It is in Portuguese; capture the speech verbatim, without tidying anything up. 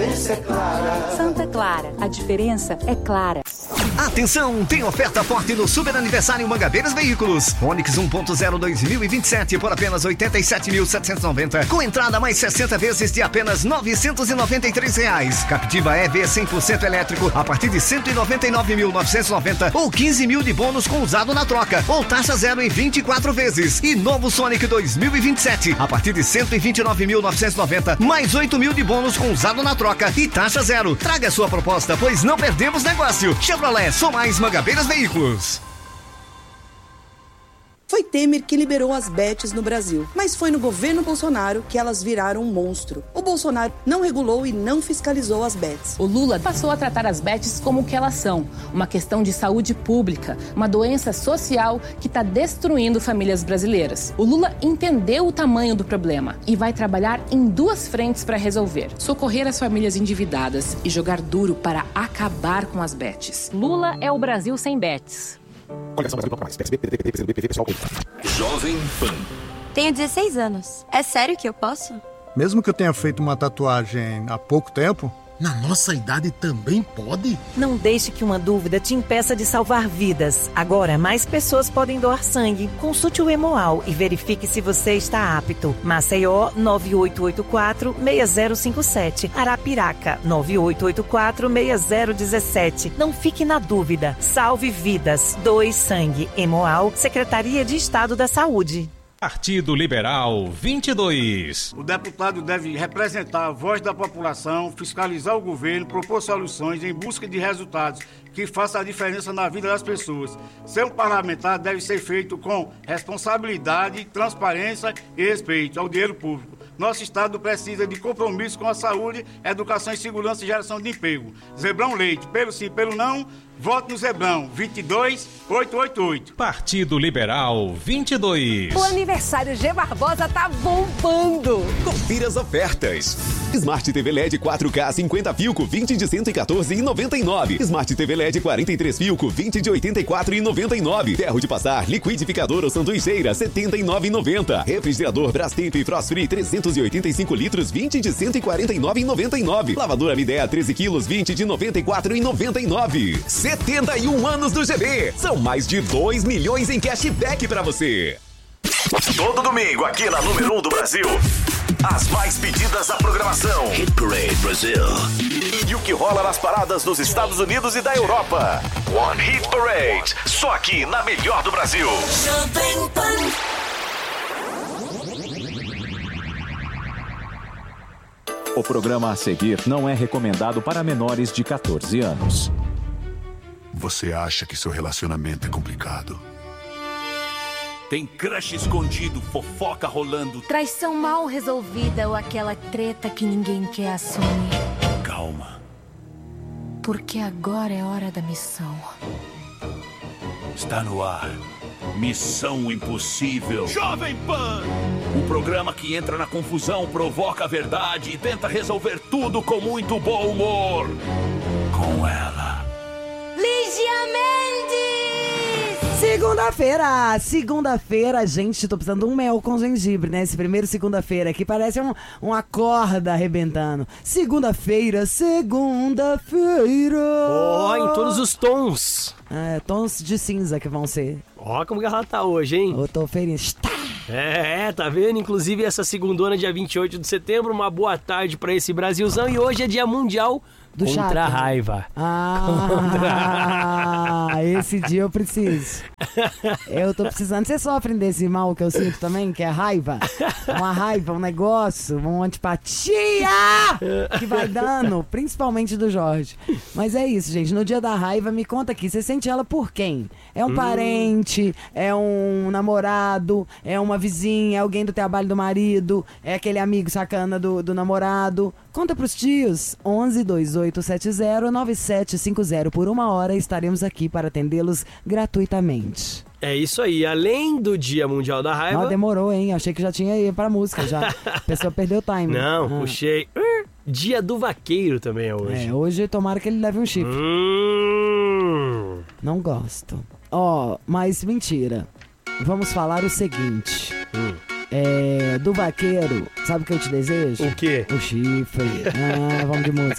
É clara. Santa Clara, a diferença é clara. Atenção, tem oferta forte no Super Aniversário Mangabeiras Veículos. Onix um ponto zero dois mil e vinte e sete por apenas oitenta e sete mil setecentos e noventa, com entrada mais sessenta vezes de apenas novecentos e noventa e três reais. Captiva E V cem por cento elétrico a partir de cento e noventa e nove mil novecentos e noventa ou quinze mil de bônus com usado na troca, ou taxa zero em vinte e quatro vezes. E novo Sonic dois mil e vinte e sete a partir de cento e vinte e nove mil novecentos e noventa, mais oito mil de bônus com usado na troca e taxa zero. Traga a sua proposta, pois não perdemos negócio. Chevrolet, sou mais Mangabeiras Veículos. Foi Temer que liberou as bets no Brasil, mas foi no governo Bolsonaro que elas viraram um monstro. O Bolsonaro não regulou e não fiscalizou as bets. O Lula passou a tratar as bets como o que elas são, uma questão de saúde pública, uma doença social que está destruindo famílias brasileiras. O Lula entendeu o tamanho do problema e vai trabalhar em duas frentes para resolver: socorrer as famílias endividadas e jogar duro para acabar com as bets. Lula é o Brasil sem bets. Jovem Pan. Tenho dezesseis anos. É sério que eu posso? Mesmo que eu tenha feito uma tatuagem há pouco tempo? Na nossa idade também pode? Não deixe que uma dúvida te impeça de salvar vidas. Agora, mais pessoas podem doar sangue. Consulte o Hemoal e verifique se você está apto. Maceió, nove oito oito quatro, seis zero cinco sete. Arapiraca, nove oito oito quatro, seis zero um sete. Não fique na dúvida. Salve vidas. Doe sangue. Hemoal, Secretaria de Estado da Saúde. Partido Liberal vinte e dois. O deputado deve representar a voz da população, fiscalizar o governo, propor soluções em busca de resultados que façam a diferença na vida das pessoas. Ser um parlamentar deve ser feito com responsabilidade, transparência e respeito ao dinheiro público. Nosso Estado precisa de compromisso com a saúde, educação e segurança e geração de emprego. Zebrão Leite, pelo sim, pelo não, vote no Zebrão, vinte e dois, oitocentos e oitenta e oito. Partido Liberal vinte e dois. O aniversário G Barbosa tá bombando. Confira as ofertas. Smart T V L E D quatro K cinquenta Filco, vinte de cento e quatorze reais e noventa e nove centavos. Smart T V L E D quarenta e três Filco, vinte de oitenta e quatro reais e noventa e nove centavos. Ferro de passar, liquidificador ou sanduicheira, setenta e nove reais e noventa centavos. Refrigerador Brastemp Frost Free trezentos e oitenta e cinco litros, vinte de cento e quarenta e nove reais e noventa e nove centavos. Lavadora Midea treze quilos, vinte de noventa e quatro reais e noventa e nove centavos. setenta e um anos do G B. São mais de dois milhões em cashback pra você. Todo domingo aqui na número um do Brasil. As mais pedidas da programação. Hit Parade Brasil. E o que rola nas paradas dos Estados Unidos e da Europa. One Hit Parade. Só aqui na melhor do Brasil. Jovem Pan. O programa a seguir não é recomendado para menores de quatorze anos. Você acha que seu relacionamento é complicado? Tem crush escondido, fofoca rolando. Traição mal resolvida ou aquela treta que ninguém quer assumir. Calma. Porque agora é hora da missão. Está no ar. Missão Impossível. Jovem Pan! O programa que entra na confusão, provoca a verdade e tenta resolver tudo com muito bom humor. Com ela. Lígia Mendes! Segunda-feira, segunda-feira, gente, tô precisando de um mel com gengibre, né? Esse primeiro segunda-feira aqui parece um, uma corda arrebentando. Segunda-feira, segunda-feira. Ó, oh, em todos os tons. É, tons de cinza que vão ser. Ó, oh, como que ela tá hoje, hein? Eu tô feliz. É, tá vendo? Inclusive essa segundona, dia vinte e oito de setembro, uma boa tarde pra esse Brasilzão. E hoje é dia mundial do contra chato. A raiva. Ah, contra... esse dia eu preciso. Eu tô precisando. Vocês sofrem desse mal que eu sinto também, que é raiva? Uma raiva, um negócio, uma antipatia que vai dando, principalmente do Jorge. Mas é isso, gente. No dia da raiva, me conta aqui, você sente ela por quem? É um hum. parente, é um namorado, é uma vizinha, é alguém do trabalho do marido, é aquele amigo sacana do, do namorado. Conta pros tios. onze, vinte e oito setenta, nove sete cinquenta. Por uma hora estaremos aqui para atendê-los gratuitamente. É isso aí. Além do Dia Mundial da Raiva... Ah, demorou, hein? Achei que já tinha ido pra música já. A pessoa perdeu o time. Não, ah. puxei. Dia do Vaqueiro também é hoje. É, hoje tomara que ele leve um chifre. Hum. Não gosto. Ó, oh, mas mentira. Vamos falar o seguinte. Hum. É, do vaqueiro, sabe o que eu te desejo? O quê? O chifre. Ah, vamos de música.